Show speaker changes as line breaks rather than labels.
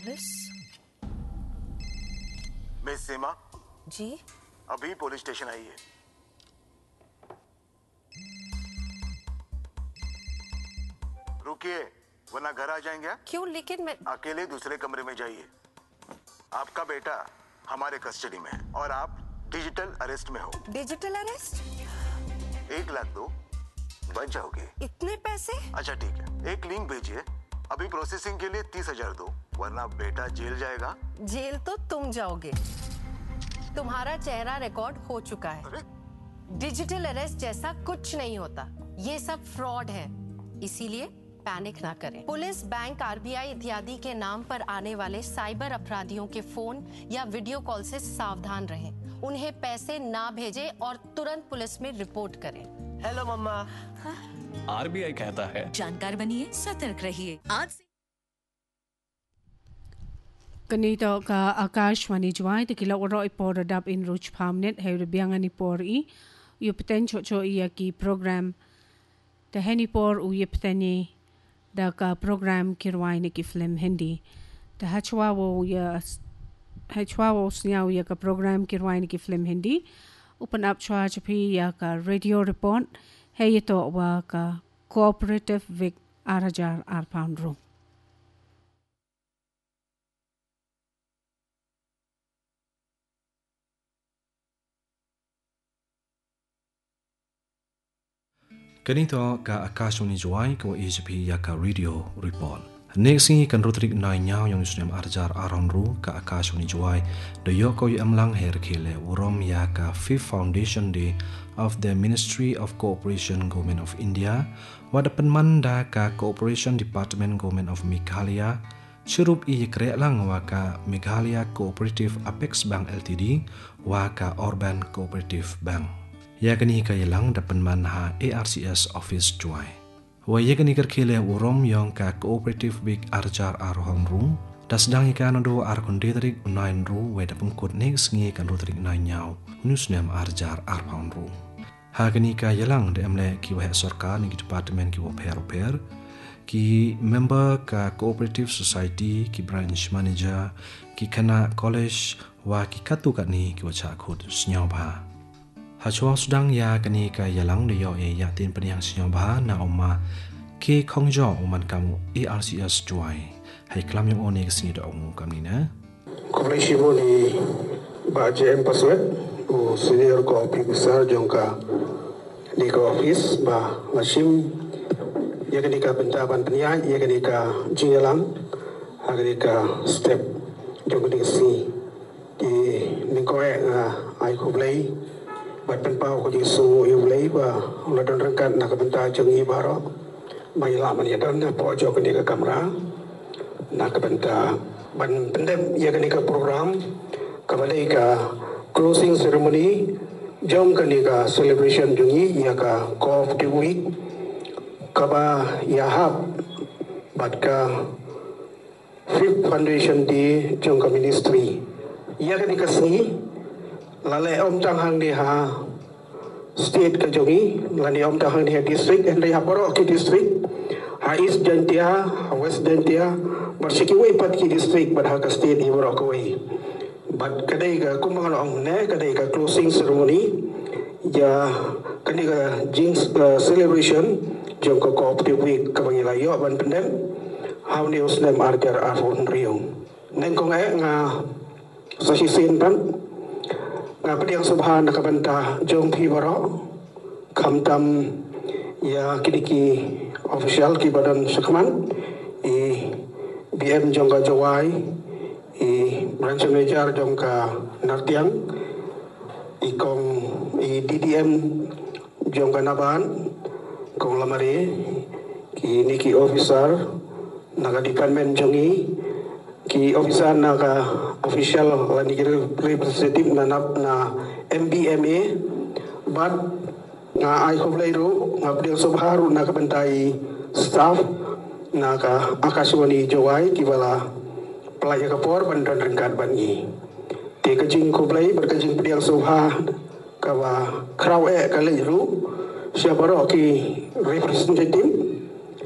Police?
Miss सीमा
जी?
अभी police station आई है। रुकिए वरना घर आ जाएंगे।
क्यों? लेकिन मैं
अकेले दूसरे कमरे में जाइए। आपका बेटा हमारे कस्टडी में है और आप डिजिटल अरेस्ट में हो।
Digital arrest?
1 लाख दो, बच जाओगे।
इतने पैसे?
अच्छा ठीक है, एक लिंक भेजिए। अभी प्रोसेसिंग के लिए 30,000 दो, वरना बेटा जेल जाएगा।
जेल तो तुम जाओगे। तुम्हारा चेहरा रिकॉर्ड हो चुका है।
अरे
डिजिटल अरेस्ट जैसा कुछ नहीं होता, ये सब फ्रॉड है। इसीलिए पैनिक ना करें। पुलिस, बैंक, आरबीआई इत्यादि के नाम पर आने वाले साइबर अपराधियों के फोन या वीडियो कॉल से सावधान रहें। उन्हें पैसे ना भेजें और तुरंत पुलिस में रिपोर्ट करें।
हेलो मम्मा।
आरबीआई कहता है
जानकार बनिए, सतर्क रहिए। आज से
Kanito ka Akashwani Juai te kila oro ipor dap in ruch pamnet he biangan ipor I u potential cho I ki program te heni por u yeptani da ka program kirwai ne ki film hindi te hachwa wo snya ya ka program kirwai ne ki film hindi open up chwa chapi ya ka radio report he to wa ka cooperative vic arajar ar pound ro
Kanito ka Akashwani Juai ko EJP ya ka radio report. Nexi kan rotrik nai nyao yang nusnem arjar aron ru ka Akashwani Juai do yoko yu amlang her kele urom ya ka 5th Foundation Day of the Ministry of Cooperation Government of India wadapan manda ka Cooperation Department Government of Meghalaya Churup I kre lang wa ka Meghalaya Cooperative Apex Bank Ltd wa ka Urban Cooperative Bank. Yakani ka yalang dapan man ha ARCS office Juai. Wa yakani kerkele urom yang ka cooperative big arjar arhom room. Das dang ikan do arkondetrik unain ru we dapan kod next ngi kan rotrik nai nyau. Newsnem arjar arhom room. Hakani ka yalang de amle ki wa sarkar ni department ki wa per ki member ka cooperative society ki branch manager ki kana college wa ki katu ka ni ki wa cha khod snyau ba. Hachwa sudang ya kani ka yalang de yo ya tin peniang sinyong ba na oma ke khongjo uman kamu ARCS Juai hai klam yang onek sini da omu kam ni na
Komunikasi ni ba JM Paswet u senior ko officer jongka di ko office ba ngashim ya kani ka bentaban penia ya kani ka jingalang kani ka step jong ni si di ningkoe ai ko play bat penpau ko jisu yu lei ba la don rangkat nak benta jengi baro mai la man ya don po jo ko ni ka kamera nak benta ban pendem ya ni ka program ka balai ka closing ceremony jom ka ni ka celebration jengi ya ka of the week ka ba ya hab bat ka 5th Foundation Day jom ka ministry ya ni ka sini lalai om tang hang di ha state ka jongi lani om tang hang di ha district and ha boro ki district ha east jantia ha west jantia bersiki wei pat ki district but ha ka state hi boro ko wei but kadai ka kumang ong ne kadai ka closing ceremony ya kadai ka jinx celebration jong ko cooperative week ka bangila yo ban pendem how news nem arjar afon riung neng ko nga sa sisin ban ngapa yang subhan nak banta jong phi baro khamtam ya kidiki official ki badan sakman I BM jongga jawai I branch manager jongka nartiang I kong I DDM jongga naban kong lamari ki niki officer naga department jongi ki officer naga official lani representative na MBMA but nga ai khoblai ru nga pdel subharu na kabantai staff na ka Akashwani Juai ki bala pelaya kapor bandan rengkat bangi te kajing khoblai berkajing pdel subha ka ba kraw kalai ru siapa ro ki representative